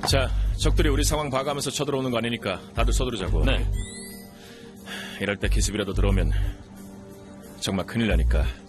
자, 적들이 우리 상황 봐가면서 쳐들어오는 거 아니니까 다들 서두르자고. 네. 이럴 때 기습이라도 들어오면 정말 큰일 나니까